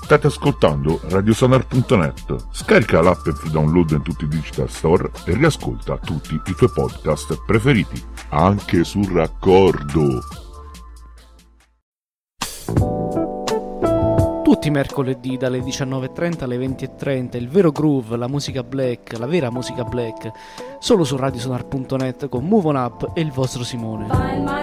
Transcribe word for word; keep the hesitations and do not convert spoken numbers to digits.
State ascoltando radiosonar punto net. Scarica l'app e download in tutti i digital store e riascolta tutti i tuoi podcast preferiti, anche sul raccordo. Tutti i mercoledì dalle diciannove e trenta alle venti e trenta il vero groove, la musica black, la vera musica black, solo su radiosonar punto net con Move On Up e il vostro Simone.